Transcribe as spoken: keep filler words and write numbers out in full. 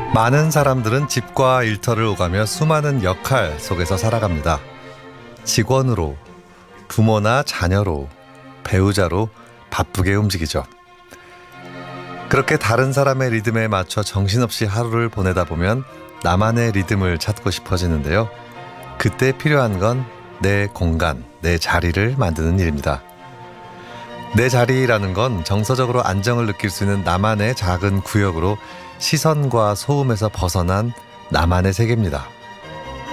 많은 사람들은 집과 일터를 오가며 수많은 역할 속에서 살아갑니다. 직원으로, 부모나 자녀로, 배우자로 바쁘게 움직이죠. 그렇게 다른 사람의 리듬에 맞춰 정신없이 하루를 보내다 보면 나만의 리듬을 찾고 싶어지는데요. 그때 필요한 건 내 공간, 내 자리를 만드는 일입니다. 내 자리라는 건 정서적으로 안정을 느낄 수 있는 나만의 작은 구역으로 시선과 소음에서 벗어난 나만의 세계입니다.